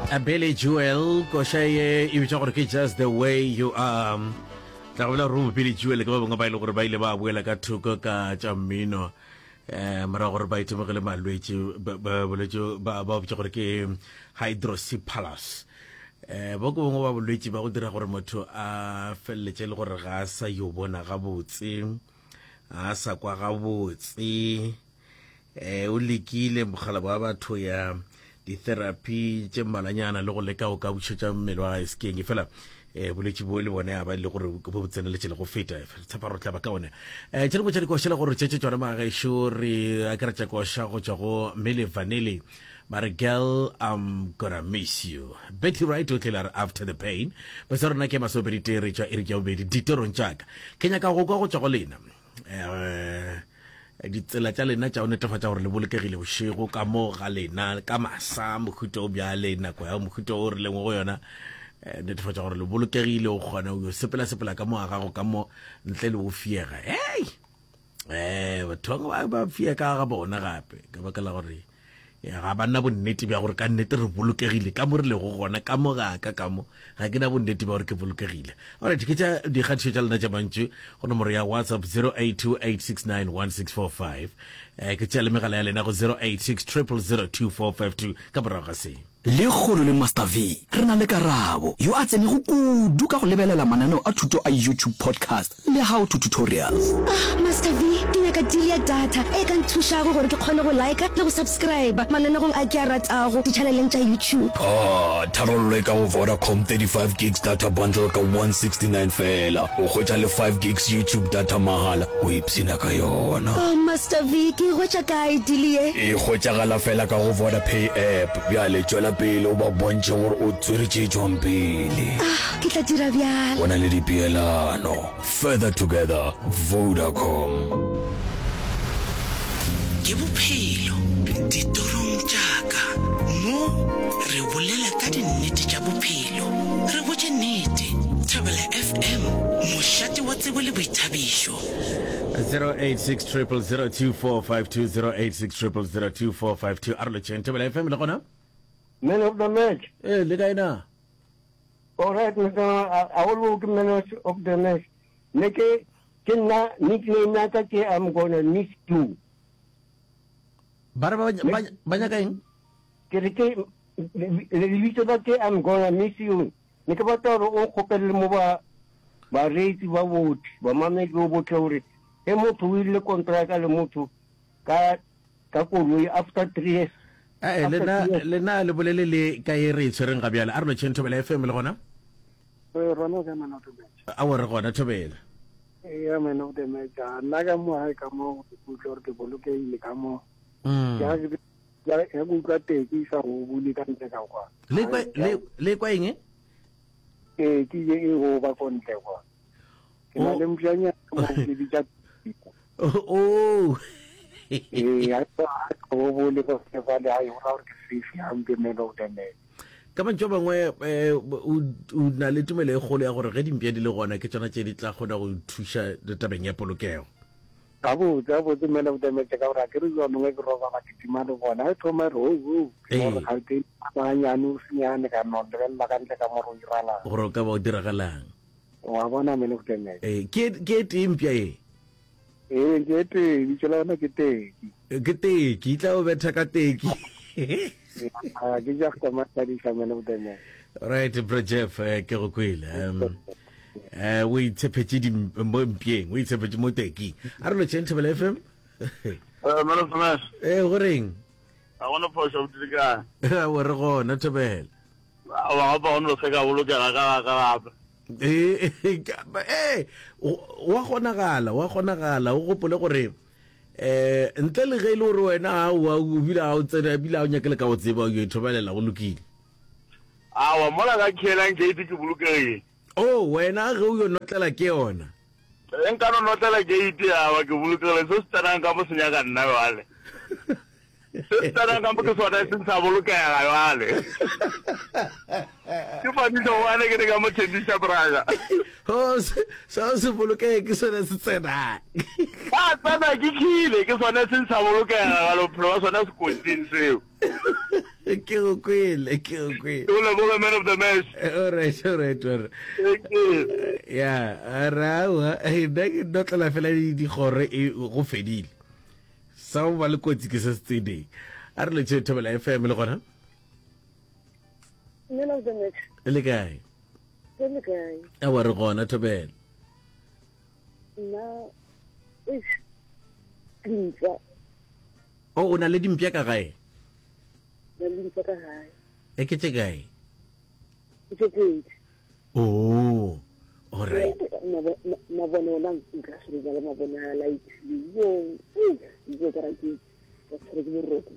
Billy Joel Koshaye ibitsa just the way you are tla bola ro Billy Joel ka ba bangwe ba ile gore ba ile ba buela ka thuko ka tša mmino mara gore ba itemogele malwetse ba boletse ba botsa gore ke hydrocephalus ba go bangwe ba bolwetse ba go dira gore motho a felletse le gore ga sa yo bona ga botse a sa kwa ga botse o lekile mogala ba batho ya di therapy tše mmalanyana le go leka o ka bušetša mmele wa skeng fela bolwetse bo le bone ba le gore bo tseneletse le go feta tshepa ro tla ba ka one tšele go tša dikošela gore tšetše tšona magaešo re akaretša koša go tšwa go Milli Vanilli but girl I'm gonna miss you. Betty Wright o tlela after the pain ba sa rona ke masobedite re tšwa e re ke obedi ditorong tšaka ke nyaka go kwa go tšwa go lena ditsela tša lena tša o netefatša gore le bolokegile bošego ka mo ga lena ka masa mohuta o bja lena kwa ya mohuta o re lengwe go yona netefatša gore le bolokegile o kgona o sepela ka mo a gago ka mo ntle le go fiega batho ba fiega ka ga bona gape ka baka la gore ga ba nna bonnete bja gore ka nnete re bolokegile ka mo re le go gona ka mo ga mo ga ke na bonnete ba gore ke bolokegile alright ke tša dikgatišo tša lena tša mantši go nomoro ya WhatsApp 0828691645 ke tša le megala ya lena go 0860002452 ka morago ga se le kgolo le Master V re na le karabo yo a tsene go kudu ka go lebelela mananeo a thuto a YouTube podcast le how to tutorials. Master V ke nyaka deal ya data e ka nthušago gore ke kgone go like le go subscribe mananeo a ke a ratago di-channeleng tša YouTube. Tharollo e ka go Vodacom 35 gigs data bundle ka 169 fela o hwetša le 5 gigs YouTube data mahala o ipsina ka yona. Master V ke hwetša kae deal ye? E hwetšagala fela ka go Vodapay app bjale tšwela pele o ba bontše gore o tsweretše tšwang pele. Ke tla dira bjalo. O na le dipeelano. Further together, Vodacom. Ke bophelo ditorong tšaka mo re bolela ka dinnete tša bophelo re botše nnete. Thobela FM mošate wa tsebo le boithabišo 0860002452 arolotšeng Thobela FM le gona Man of the match. le kae na All right, I will look man of the match. Neke, kena nickname nata ke I'm gonna miss you. ba nyaka eng Ke le litso ba ke I'm gonna miss you. Neke ba toro o kopelle mo ba reitsi ba botho ba mamedi o botle hore e motho o ile contract le motho ka koloi after 3 years. lena le bolele le ka e re tshwereng ga bjale a re lotšheng Thobela FM le gona rona ka man of the match a re gona Thobela ya man of the match nna ka mo hae ka mo ke utlwa gore ke bolokehile ka mo ya go utlwa teki sa go bule ka ntle ka kwa le kwa eng ke ye e go ba kontle kwa ke na le mjanya mo ke bitsa ya go bole go se va le ai ora ke fifi hampe man of the match ka mantšo bangwe o na le tumelo e kgolo ya gore ge dimpia di le gona ke tsona tše di tla kgona go thuša tabeng ya polokego a botse man of the match ka gore ke re jwa mongwe ke roba ba kitima le bona e thoma re o ga ke manyane o senyane ka no le ba ka ntle ka mo ro irala gore ka ba o diragalang wa bona man of the match ke timpia e ke te bitšela ona ke teki tla o betha ka teki ke ja ka matadisa man of the match right bro Jeff ke go kwele o itshepetse mo mpieng o itshepetse mo teki a re lotšheng Thobela FM man of the match go reng I want to push up to the guy o re gona Thobela wa ba ono se ka bolokega ka gape wa kgonagala o gopole gore ntle le ge e le gore wena bile a o tsena bile a o nyakele ka o tseba o ithobalela go lokile awa mola ka khelang gate ke bolokegile wena ge o yo notlela ke yona nka no notlela gate awa ke bolokegile se se tsanang ka mo senyaka nna wale se tsanang ka mo ke sona se sa bolokega wale ke fanisa wale ke ka mo tshedisa braga sa se bolokege ke sona se tsena tsena ke khile ke sona se sa bolokega ga lo phelo sona se kotsing seo ke go kwele o leboga man of the match. all right Thank you. ya rawa nna ke notlela fela digore go fedile sa go ba le kotsi ke se se tsedeng a re le Thobela FM le gona Man of the match. le kae Ke kae? a wa re gona Thobela Na ish. Dintsha. o na le dimpia ka gae Na dintsha ka hae. e ke tse kae Ke ke. oh all right Mabone ona nka se le mabone a light. Yo. Yo ka raki. Ke se ke roko.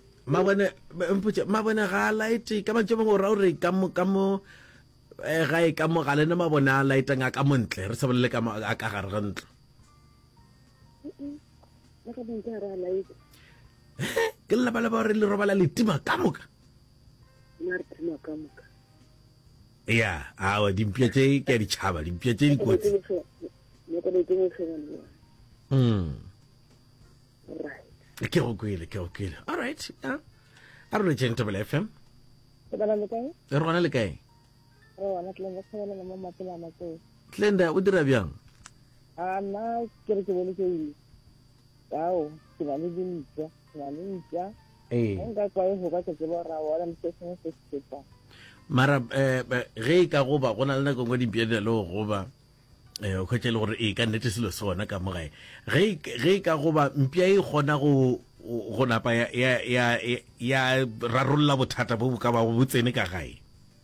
mabone ga light ka mantse bangwe ra o re ka mo gae ka mo ga lena mabone a light nga ka montle re sa bolele ka a ka gare ga ntlo Nka bontsha ra light. ke lla bala ba re le robala letima ka moka Martina kamuka. ya awa dimpia tse ke a di tšhaba dimpia tse di kotsi Ne ko le teng se Right. ke go kwele all right ya a re le Thobela FM Ke bana le kae? re gona le kae Ana tla mo tsela le mo matela ma tse. Tlenda o dira bjang Ana ke re ke bone ke ile. Ao, ke ba le dintsha, nka kwa go ka ke ba ra wa le se se se se. mara ge ka go ba gona le nako ngwe dimpia le go ba o khwetse le gore e ka nnete selo sona ka mo gae ge ka go ba mpia e gona go napa ya rarolla bothata bo bo ka ba bo tsene ka gae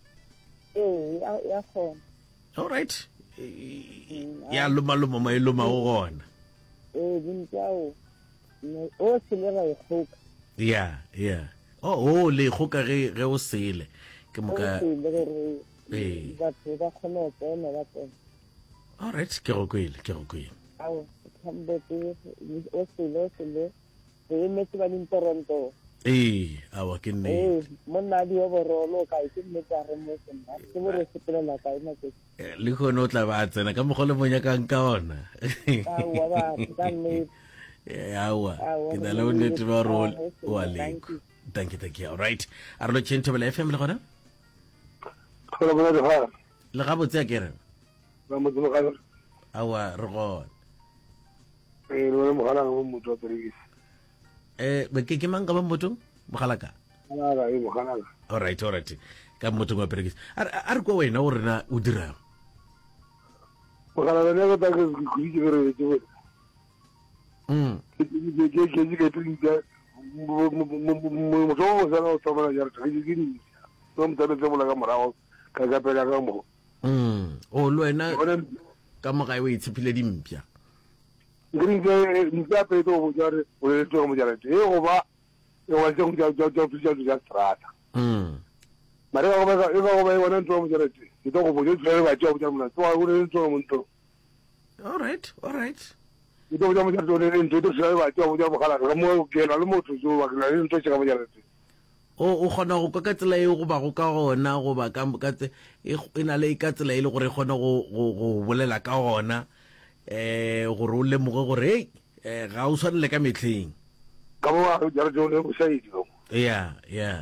Ya khona. all right ya loma mo e loma go gona Dintsha o se le ra go. ya o le go ka ge o sele ke moka Ba khona tsena ba tsena. all right ke go kwele Ao, tambe ke o se le. Re metse ba din Toronto. awa ke nne Monna di o borolo ka ke metse re mo sena. Ke mo re sepelela ka ina ke. le gone o tla ba tsena ka mogole mo nyakang ka ona Awa ba ka mme awa ke na le nnete ba role wa leko thank you all right a re lo Thobela FM le gona Hola, buenas tardes. le ga botse a kere Vamos a trabajar. awa re gona No hemos ganado mucho, pero ke mang ka ba motong mogala ka nada, hemos ganado. all right ka motong wa perekisi a re kwa wena o rena o dirang Ojalá venga que que que que o le wena ka mo gae o itshepile dimpia all right o kgona go ka tsela e go ba go ka gona go ba ka e na le ka tsela e le gore e kgona go bolela ka gona gore o lemoge gore ga o tshwanele ka metlheng ya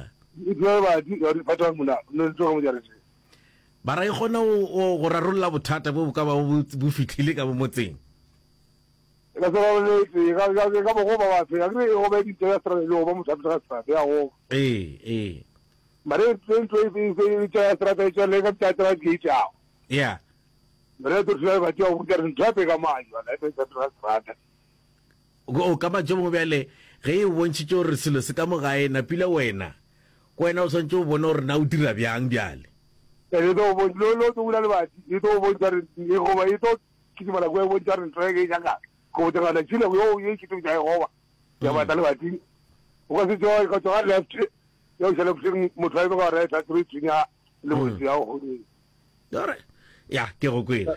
ba ra e kgona go rarolola bothata bo ka ba bo fitlhile ka bo motseng ya o ka matso mo bjale ge e bontšhitše gore selo se ka mo gae napile wena ko wena o tshwanetse o bone gore na o dira bjang bjale ya ke go kwele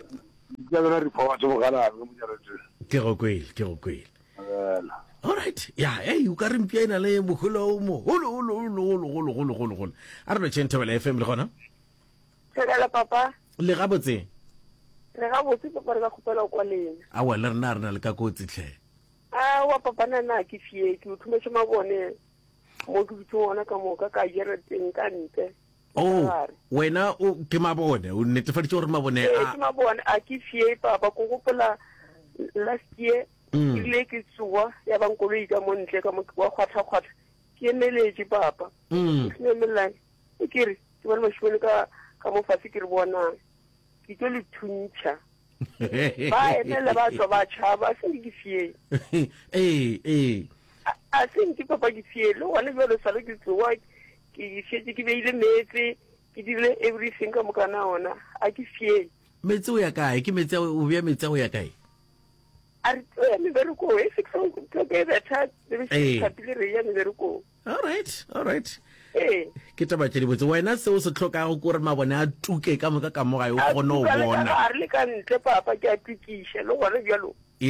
alright ya o ka re mpia e na le mogolo o mogolo a re lo Thobela FM le gona Tshela papa. le ga botse Re ga botse papa re ga khopela kwa leng. a wa le rena le ka kotsi tlhe Wa papa na ke fie ke o thumetse mabone. mo ke bitse ona ka moka ka jareteng ka ntle. Oh, wena o ke mabone o netefaditse gore mabone ke mabone a ke fie papa go gopola last year ile ke tsuwa ya bankoloi ka montle ka mo wa khwatha ke emeletse papa ke emellang ke re ke bona mashone ka mo fase ke re bona ke tlo le thuntsha ba emela ba tswa ba tshaba se ke fie a se ke papa ke fie lo wona jalo sala ke tsuwa ke fetse ke beile metse ke dire everything ka mokana ona a ke fie metse o ya kae ke metse o bya metse o ya kae a re me bereko e section go ke that le kapile re ya me bereko all right ke taba tse di botse wena se o se tlhoka go gore mabone a tuke ka moka ka moga yo gone o bona a re le ka ntle papa ke a tukisha le gona jalo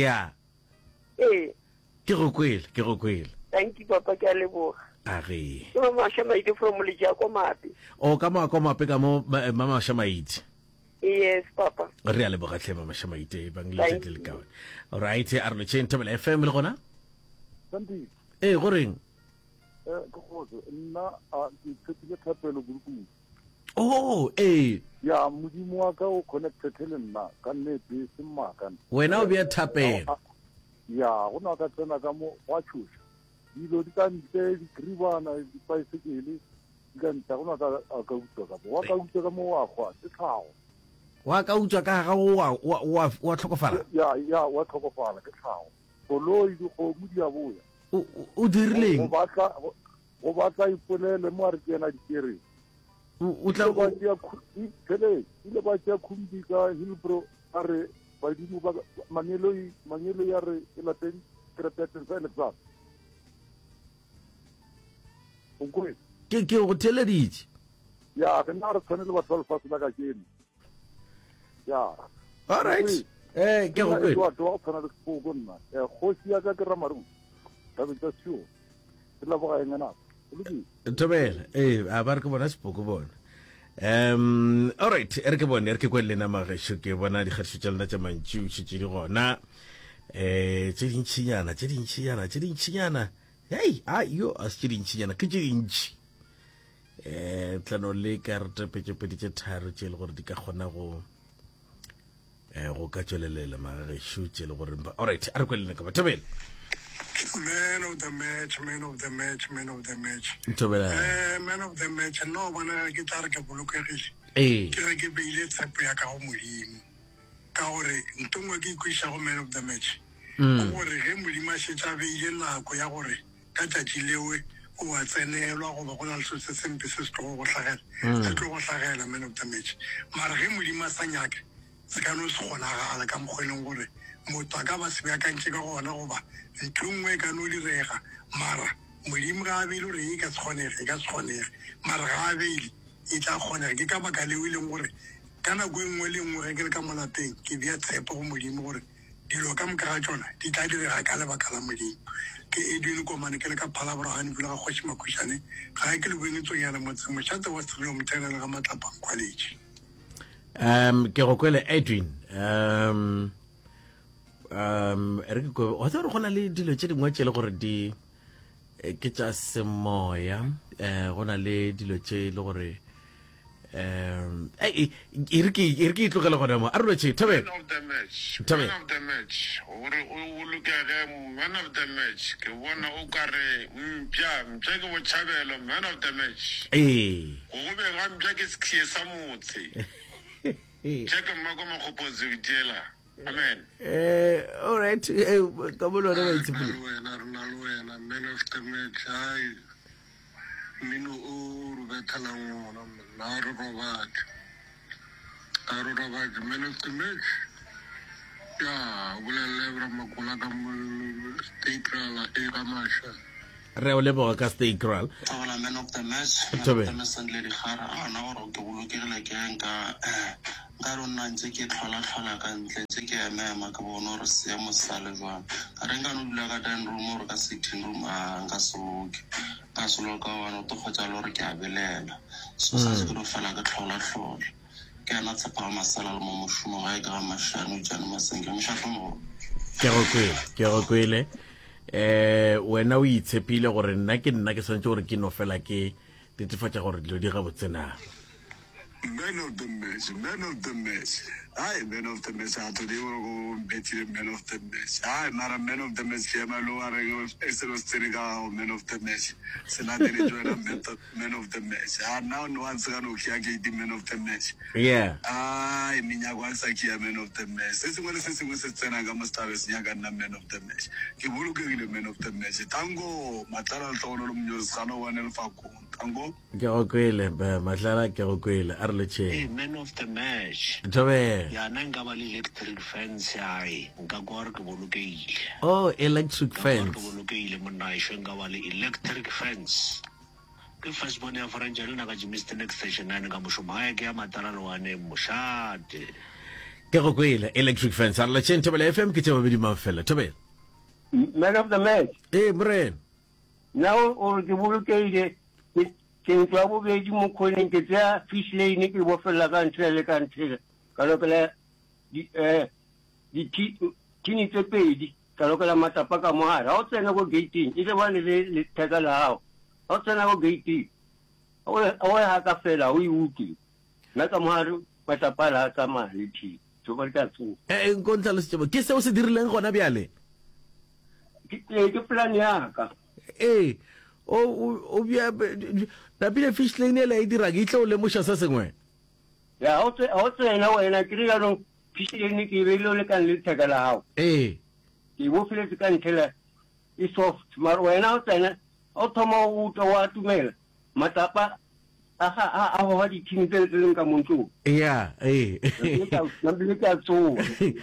ke go kwele thank you papa ke a leboga ke mama Shamaite from Lejako Mapi o ka mo mape ka mo mama Shamaite yes papa re a leboga tle mama Shamaite bang le tsetile ka wena all right a re chen table FM le gona santi go reng ke go nna a ke tsetse thapelo buruku ya modimo wa ka o connected le nna ka nnete se mmaka wena o bya thapelo ya go na ka tsena ka mo wa tshusha dilo di ka ntle di gribana di bicycle di ka ntle go na ka utwa ka wa ka utwa ka mo wa gwa se tlhago wa ka utwa ka ga wa tlhokofala ya wa tlhokofala ke tlhago boloi di go mo dia boya o dirileng go batla ipolele mo re kena di kere o tla ba dia ile ba tsa khumbika hilbro are ba di mo ba manyelo ya re la teng krepete sa le tsa ke go teleditse ya ke na re tshwanele ba tsol fa ka kene ya all right ke go ke wa tsana le go gonna go sia ka ke ramaru ta be tsa sio ke la boga engana ntobela a ba re ke bona sepoko bona all right re ke kwele na magesho ke bona di khatsho tšhelna tša mantši o tšedi gona tše dintšhinyana hey yo a se dintšhinyana ke tše dintši tlano le ka re tepetšepedi tše tharo tše le gore di ka kgona go ka tšwelelela magesho tše le gore all right a re kwele ka batobela man of the match ntobela man of the match no bona ke tla re ke bolokegile ke re ke beile tshepo ya ka go modimo ka gore ntongwe ke ikwisha go man of the match gore ge modimo a šetša beile nako ya gore ka tšatši lewe o wa tsenelwa goba go na le se se sempe se se tlo go tlhagela man of the match mara ge modimo a sa nyake se ka no se kgonagala ka mokgweleng gore motho a ka ba se beakantše ka gona goba ntho nngwe e ka no direga mara modimo ga a beile gore e ka se kgonege mara ga a beile e tla kgonega ke ka baka leo e leng gore ka nako e nngwe le nngwe ge ke le ka mo lapeng ke bea tshepo go modimo gore dilo ka moka ga tsona di tla direga ka lebaka la modimo ke Edwin Komane ke le ka phalaboragane pula ga kgoši makhušane ga ke le boenetsonyana motseng mošate wa strelo motsenele ga matlapang college ke go kwele Edwin re ke go wa tsere gona le dilo tše dingwe tše le gore di ke tša semoya go na le dilo tše le gore e re ke itlogele gona mo a re lotše man of the match gore o lokege man of the match ke bona o ka re mpša ke botšhabelo man of the match go be ga mpša ke seksie sa motse check mmako makgopotse o itiela amen all right ka mo lona ba itse rena le wena man of the match ai mino o rubetala ngona na re robat man of the match ya bulele bra makula ka mo state rala e ramasha re o leboga ka state crawl tsola man of the match sandle di khara ana gore ke bolokegile ke nka ro nna ntse ke tlhola ka ntle tse ke ema ka bona gore se mo sale jwang ka re nka no dula ka dining room or ka sitting room nka soke ka solo ka wana to kgotsa le gore ke a belela so sa se go fela ka tlhola ke ana tsepa masala le mo moshumo ga e ka mashano jana masenke moshato mo ke go kwele wena o itshepile gore nna ke swantse gore ke no fela ke netefatsa gore dilo di ga botsena. Man of the match. Hi, man of the match. I told you go bet you man of the match. Hi, not a man of the match. I'm a lower man of the match. So now they enjoy man of the match. Now no one's going to get the man of the match. Yeah. I mean, I want to get man of the match. This is what I must have as Yagan man of the match. He will get the man of the match. Tango, Matara Tono, Sano, one and Falco. Tango. Garoquele, Matlara Garoquele, Arleche. Hey, man of the match. Jobe. Ya nangabali electric fence ai ngagwar ke bolokile. Oh, electric fence. Ke bolokile monna isho ngabali electric fence. Ke first bone ya faranja lena ka Mr next station nane ka moshoma ke ya matala lo wane moshate. Ke go kwela electric fence ala chente bele FM ke tshaba bedi mafela tobe. Man of the match. Bren. Now or ke bolokile ke ntwa bo beji mo khoneng ke tsa fish lane ke bo fela ka ntle. Kalokela di tini tse pedi kalokela matapa ka mohara o tsena go gating ile bane le theka la hao o tsena go gating o ha ka fela o iuki na ka mohara matapa la tsa mali thi so ba ka tsu nkontlha le setsebo ke se o se dirileng gona bjale ke plan ya ka o bia tapile fish lane le e dira ke itle o le mosha sa sengwe. Ya o tsena wena ke re no fishile ke be le kan le theka la hao ke bo file ka nthela e soft mar wena o tsena o thoma o to wa tumela matapa a ho di thini tse leng ka montso ya na bile ka tso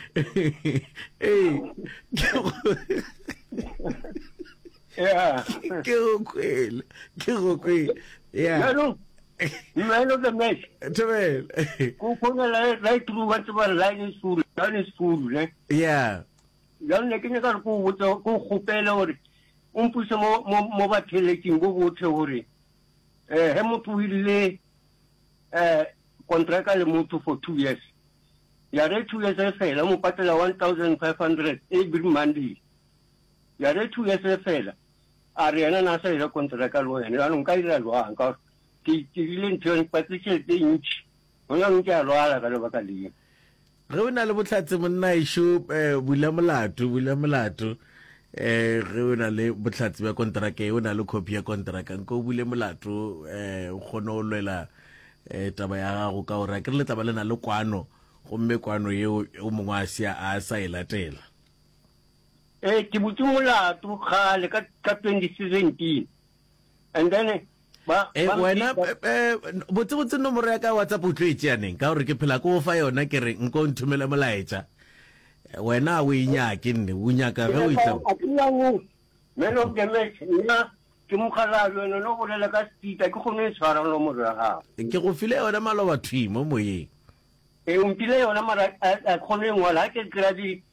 ke go kwela ya Man of the match. Tobel. Go right through whatever line is full. Line is full, ne? Yeah. Yan ne ke ka go gopela hore o mpuse mo ba theletseng go botlhe hore he motho ile contract le motho for 2 years. Ya re 2 years e fela mo patela 1500 every Monday. Ya re 2 years e fela. Ariana na sa ile contract lo ene ya nka ira lo anka ke ile ntse pa tse tse ntsi o ya nka lo ala ka le baka le re bona le botlatse monna isho bula molato re bona le botlatse ba contract e ona le copy ya contract nko bule molato gona o lwela taba ya gago ka ora ke le taba lena le kwano gomme kwano yeo o mongwe a sia a sa e latela ke butse molato khale ka 2017 and then wena botse nomoro ya ka WhatsApp o tlo e tseaneng ka gore ke phela ko fa yona ke re nko nthumela molaetsa wena o inyake nne o nyaka ge o itla Man of the match nna ke mogala yona no go lela ka stita ke gone tshwara nomoro ya gago ke go file yona maloba thimo moyeng o mpile yona mara a gone ngwala ke kra di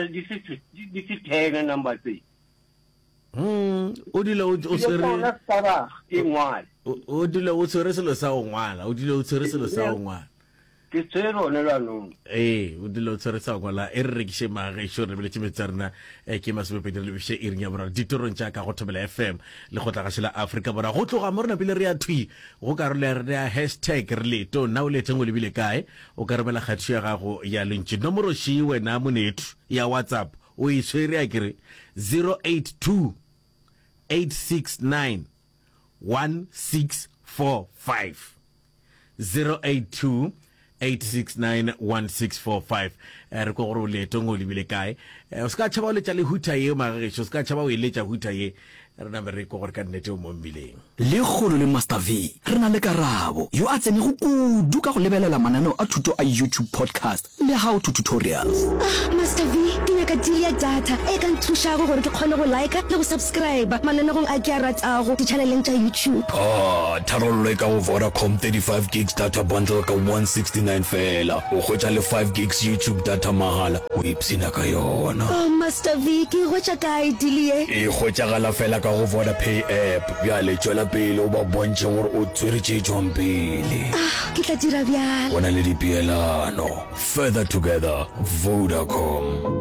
10 number 3 o dile o dile o tsere selo sa o ngwala o dile o tsere selo sa o ngwala ke tsero ne la no o dile o tsere sa o ngwala e re ke shemage sho re bele tshimetsarna ke masopedi le bishe e rinya bora ditorong tsa ka go Thobela FM le go tla ga shela Africa bora go tloga mo rena pele re ya thwi go ka re le hashtag re le to na o le tsengo le bile kae o ka re bela khatsi ya gago ya lentsi nomoro shi wena monethu ya WhatsApp o e tshwere ya kere 082 869 1645 082 869 1645 re go gore le tongo le bile kae o ska tshaba le tsa le huta ye magagesho o ska tshaba o ile tsa huta ye re na re go gore ka nnete o mo mbileng le golo le Master V re na le karabo yo a tsene go kudu ka go lebelela mananeo a thuto a YouTube podcast le how to tutorials Master V ke ka tile data e ka nthuša go gore ke kgone go like le go subscribe mananeo a ke a ratsago di channeleng tsa YouTube tharollo ka go Vodacom 35 gigs data bundle ka 169 fela o khotsa le 5 gigs YouTube data mahala o ipsina ka yona Master V ke go tsa kae dilie e khotsa gala fela ka go Vodapay app ya le tswela pele o ba bontshe gore o tswere tse tsompele ke tla dira bjalo bona le dipielano further together Vodacom